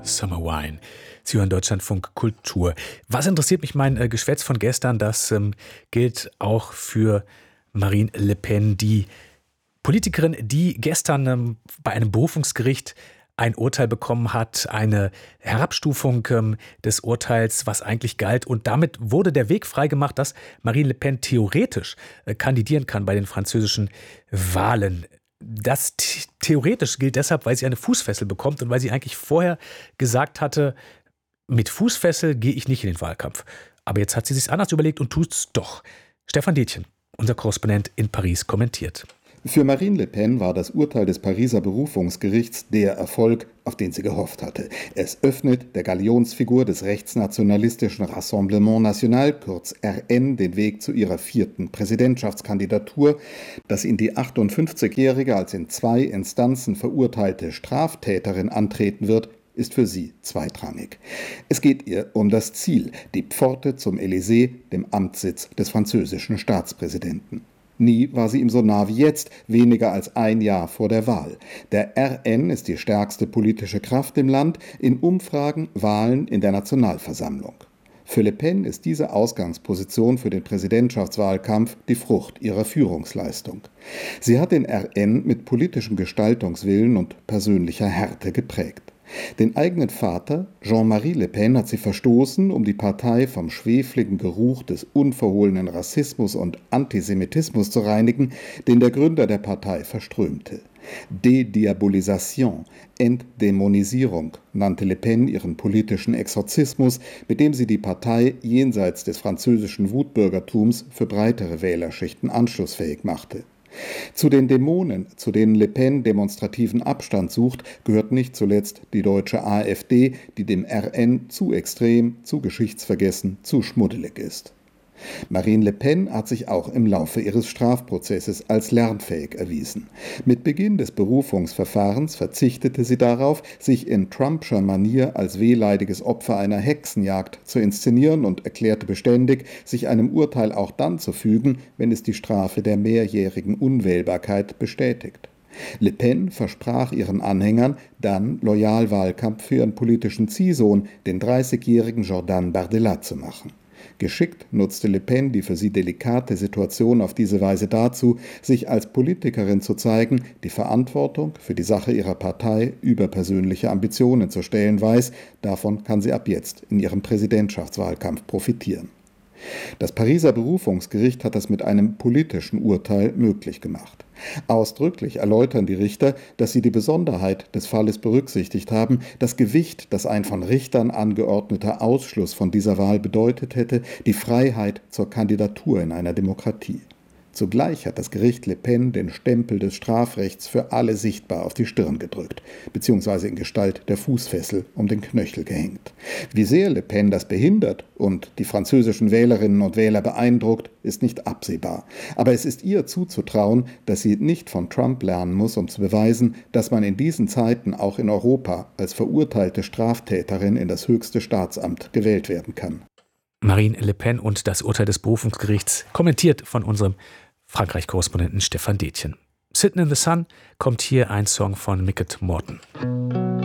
Summer Wine. Sie hören Deutschlandfunk Kultur. Was interessiert mich mein Geschwätz von gestern? Das gilt auch für Marine Le Pen, die Politikerin, die gestern bei einem Berufungsgericht ein Urteil bekommen hat, eine Herabstufung des Urteils, was eigentlich galt. Und damit wurde der Weg freigemacht, dass Marine Le Pen theoretisch kandidieren kann bei den französischen Wahlen. Das theoretisch gilt deshalb, weil sie eine Fußfessel bekommt und weil sie eigentlich vorher gesagt hatte, mit Fußfessel gehe ich nicht in den Wahlkampf. Aber jetzt hat sie sich anders überlegt und tut's doch. Stefan Detjen, unser Korrespondent in Paris, kommentiert. Für Marine Le Pen war das Urteil des Pariser Berufungsgerichts der Erfolg, auf den sie gehofft hatte. Es öffnet der Galionsfigur des rechtsnationalistischen Rassemblement National, kurz RN, den Weg zu ihrer 4. Präsidentschaftskandidatur. Dass ihn die 58-Jährige als in 2 Instanzen verurteilte Straftäterin antreten wird, ist für sie zweitrangig. Es geht ihr um das Ziel, die Pforte zum Élysée, dem Amtssitz des französischen Staatspräsidenten. Nie war sie ihm so nah wie jetzt, weniger als ein Jahr vor der Wahl. Der RN ist die stärkste politische Kraft im Land, in Umfragen, Wahlen, in der Nationalversammlung. Für Le Pen ist diese Ausgangsposition für den Präsidentschaftswahlkampf die Frucht ihrer Führungsleistung. Sie hat den RN mit politischem Gestaltungswillen und persönlicher Härte geprägt. Den eigenen Vater, Jean-Marie Le Pen, hat sie verstoßen, um die Partei vom schwefligen Geruch des unverhohlenen Rassismus und Antisemitismus zu reinigen, den der Gründer der Partei verströmte. Dediabolisation, Entdämonisierung nannte Le Pen ihren politischen Exorzismus, mit dem sie die Partei jenseits des französischen Wutbürgertums für breitere Wählerschichten anschlussfähig machte. Zu den Dämonen, zu denen Le Pen demonstrativen Abstand sucht, gehört nicht zuletzt die deutsche AfD, die dem RN zu extrem, zu geschichtsvergessen, zu schmuddelig ist. Marine Le Pen hat sich auch im Laufe ihres Strafprozesses als lernfähig erwiesen. Mit Beginn des Berufungsverfahrens verzichtete sie darauf, sich in Trumpscher Manier als wehleidiges Opfer einer Hexenjagd zu inszenieren und erklärte beständig, sich einem Urteil auch dann zu fügen, wenn es die Strafe der mehrjährigen Unwählbarkeit bestätigt. Le Pen versprach ihren Anhängern, dann loyal Wahlkampf für ihren politischen Ziehsohn, den 30-jährigen Jordan Bardella, zu machen. Geschickt nutzte Le Pen die für sie delikate Situation auf diese Weise dazu, sich als Politikerin zu zeigen, die Verantwortung für die Sache ihrer Partei über persönliche Ambitionen zu stellen weiß. Davon kann sie ab jetzt in ihrem Präsidentschaftswahlkampf profitieren. Das Pariser Berufungsgericht hat das mit einem politischen Urteil möglich gemacht. Ausdrücklich erläutern die Richter, dass sie die Besonderheit des Falles berücksichtigt haben, das Gewicht, das ein von Richtern angeordneter Ausschluss von dieser Wahl bedeutet hätte, die Freiheit zur Kandidatur in einer Demokratie. Zugleich hat das Gericht Le Pen den Stempel des Strafrechts für alle sichtbar auf die Stirn gedrückt, beziehungsweise in Gestalt der Fußfessel um den Knöchel gehängt. Wie sehr Le Pen das behindert und die französischen Wählerinnen und Wähler beeindruckt, ist nicht absehbar. Aber es ist ihr zuzutrauen, dass sie nicht von Trump lernen muss, um zu beweisen, dass man in diesen Zeiten auch in Europa als verurteilte Straftäterin in das höchste Staatsamt gewählt werden kann. Marine Le Pen und das Urteil des Berufungsgerichts, kommentiert von unserem Frankreich-Korrespondenten Stefan Detjen. Sitting in the Sun kommt hier ein Song von Mickett Morton.